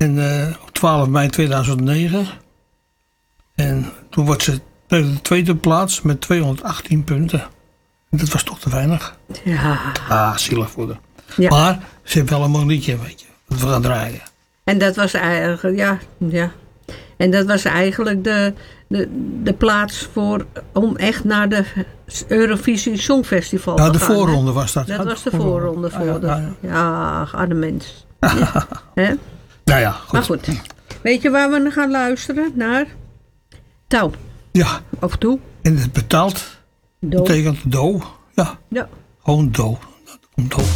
En op 12 mei 2009. En toen wordt ze de tweede plaats met 218 punten. En dat was toch te weinig. Ja. Zielig voor haar. Ja. Maar ze heeft wel een mooi liedje, weet je. Dat we gaan draaien. En dat was eigenlijk, ja. En dat was eigenlijk de plaats om echt naar de Eurovisie Songfestival te gaan. De voorronde was dat. Dat was de voorronde voor ja, arme mens. Hè? Nou ja, goed. Maar goed. Weet je waar we gaan luisteren? Naar Touw. Ja. Of toe. En het betaalt Do. betekent do. Ja. Ja. Gewoon do. Dat komt do.